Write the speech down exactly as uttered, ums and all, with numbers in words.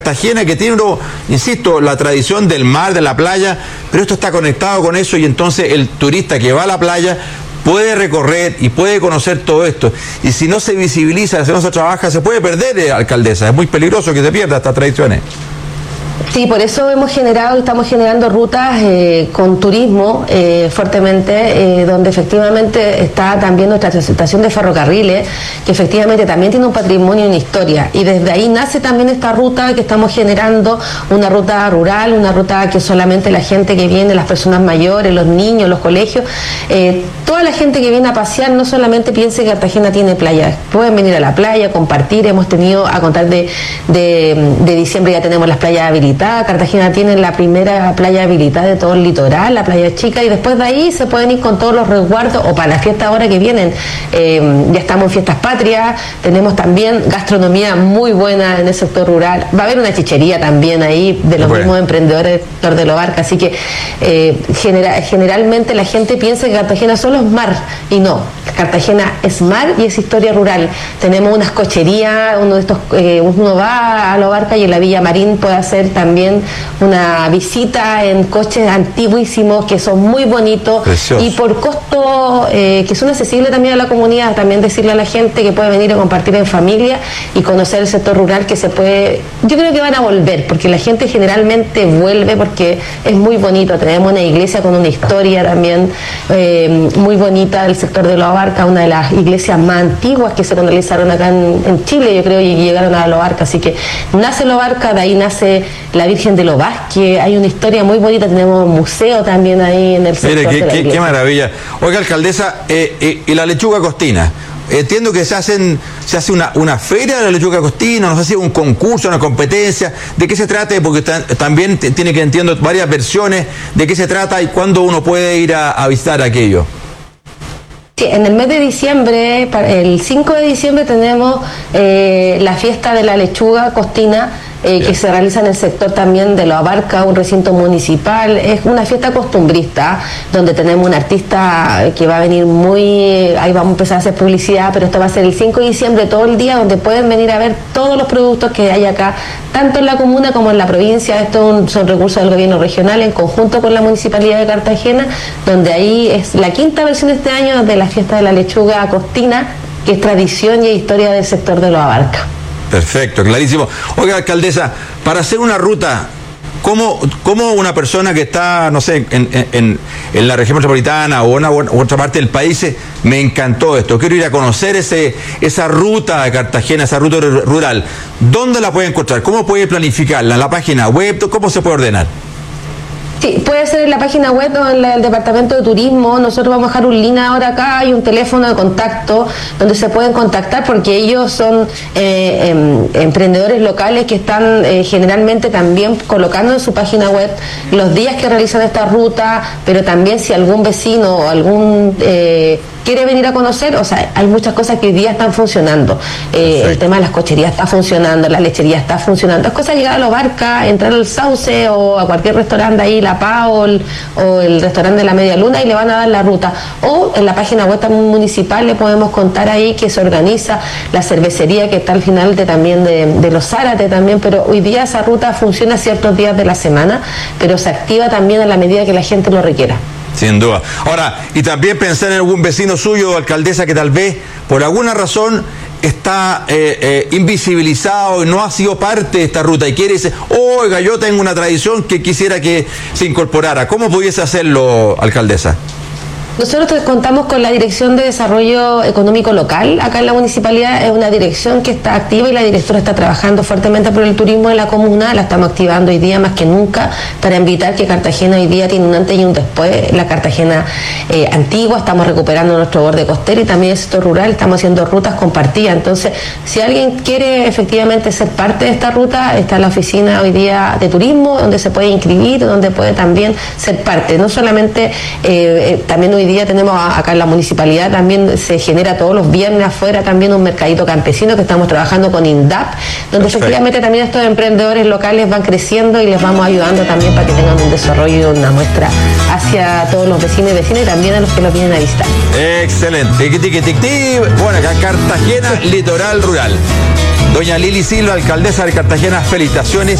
Cartagena, que tiene, uno, insisto, la tradición del mar, de la playa, pero esto está conectado con eso y entonces el turista que va a la playa puede recorrer y puede conocer todo esto. Y si no se visibiliza, si no se trabaja, se puede perder, eh, alcaldesa. Es muy peligroso que se pierda estas tradiciones. Sí, por eso hemos generado y estamos generando rutas eh, con turismo eh, fuertemente, eh, donde efectivamente está también nuestra estación de ferrocarriles, que efectivamente también tiene un patrimonio y una historia. Y desde ahí nace también esta ruta que estamos generando, una ruta rural, una ruta que solamente la gente que viene, las personas mayores, los niños, los colegios, eh, toda la gente que viene a pasear no solamente piense que Cartagena tiene playa, pueden venir a la playa, compartir. Hemos tenido, a contar de, de, de diciembre ya tenemos las playas habilitadas. Cartagena tiene la primera playa habilitada de todo el litoral, la playa chica, y después de ahí se pueden ir con todos los resguardos, o para las fiestas ahora que vienen, eh, ya estamos en fiestas patrias, tenemos también gastronomía muy buena en el sector rural, va a haber una chichería también ahí de los bueno. mismos emprendedores del sector de Lobarca, así que eh, genera, generalmente la gente piensa que Cartagena solo es mar, y no, Cartagena es mar y es historia rural. Tenemos unas cocherías, uno de estos, eh, uno va a Lobarca y en la Villa Marín puede hacer también una visita en coches antiguísimos que son muy bonitos. Precioso. Y por costo eh, que son accesibles también a la comunidad, también decirle a la gente que puede venir a compartir en familia y conocer el sector rural, que se puede, yo creo que van a volver, porque la gente generalmente vuelve porque es muy bonito. Tenemos una iglesia con una historia también eh, muy bonita del sector de Lobarca, una de las iglesias más antiguas que se realizaron acá en, en Chile, yo creo, y llegaron a Lobarca, así que nace Lobarca, de ahí nace la Virgen de los Vázquez, hay una historia muy bonita, tenemos un museo también ahí en el sector. Mire, qué, de la qué, qué maravilla. Oiga, alcaldesa, eh, eh, y la lechuga costina. Entiendo que se hacen, se hace una, una feria de la lechuga costina, no sé si un concurso, una competencia. ¿De qué se trata? Porque ta, también tiene que, entiendo, varias versiones. ¿De qué se trata y cuándo uno puede ir a, a visitar aquello? Sí, en el mes de diciembre, el cinco de diciembre, tenemos eh, la fiesta de la lechuga costina, Eh, que se realiza en el sector también de Lobarca, un recinto municipal. Es una fiesta costumbrista, donde tenemos un artista que va a venir muy, ahí vamos a empezar a hacer publicidad, pero esto va a ser el cinco de diciembre todo el día, donde pueden venir a ver todos los productos que hay acá, tanto en la comuna como en la provincia. Estos son recursos del gobierno regional en conjunto con la Municipalidad de Cartagena, donde ahí es la quinta versión este año de la fiesta de la lechuga costina, que es tradición y historia del sector de Lobarca. Perfecto, clarísimo. Oiga, alcaldesa, para hacer una ruta, ¿cómo, cómo una persona que está, no sé, en, en, en la región metropolitana o en una u otra parte del país dice, me encantó esto, quiero ir a conocer ese, esa ruta de Cartagena, esa ruta rural, ¿dónde la puede encontrar? ¿Cómo puede planificarla? ¿En la página web? ¿Cómo se puede ordenar? Sí, puede ser en la página web o en la, el departamento de turismo. Nosotros vamos a dejar un link ahora acá, hay un teléfono de contacto donde se pueden contactar, porque ellos son eh, em, emprendedores locales que están eh, generalmente también colocando en su página web los días que realizan esta ruta, pero también si algún vecino o algún eh, quiere venir a conocer, o sea, hay muchas cosas que hoy día están funcionando. Eh, el tema de las cocherías está funcionando, la lechería está funcionando. Es cosa de llegar a Lobarca, entrar al Sauce o a cualquier restaurante ahí, La Paul o el restaurante de la Media Luna, y le van a dar la ruta. O en la página web también municipal le podemos contar ahí que se organiza la cervecería que está al final de también de, de los Zárate también, pero hoy día esa ruta funciona ciertos días de la semana, pero se activa también a la medida que la gente lo requiera. Sin duda. Ahora, y también pensar en algún vecino suyo, alcaldesa, que tal vez por alguna razón está eh, eh, invisibilizado y no ha sido parte de esta ruta y quiere decir, oiga, yo tengo una tradición que quisiera que se incorporara. ¿Cómo pudiese hacerlo, alcaldesa? Nosotros contamos con la Dirección de Desarrollo Económico Local. Acá en la municipalidad es una dirección que está activa y la directora está trabajando fuertemente por el turismo de la comuna. La estamos activando hoy día más que nunca para invitar que Cartagena hoy día tiene un antes y un después. La Cartagena eh, antigua, estamos recuperando nuestro borde costero y también el sector rural, estamos haciendo rutas compartidas. Entonces, si alguien quiere efectivamente ser parte de esta ruta, está la oficina hoy día de turismo, donde se puede inscribir, donde puede también ser parte. No solamente, eh, eh, también hoy día tenemos acá en la municipalidad, también se genera todos los viernes afuera también un mercadito campesino que estamos trabajando con INDAP, donde Perfecto. efectivamente también estos emprendedores locales van creciendo y les vamos ayudando también para que tengan un desarrollo y una muestra hacia todos los vecinos y vecinas y también a los que los vienen a visitar. Excelente. Bueno, acá Cartagena, litoral rural. Doña Lili Silva, alcaldesa de Cartagena, felicitaciones.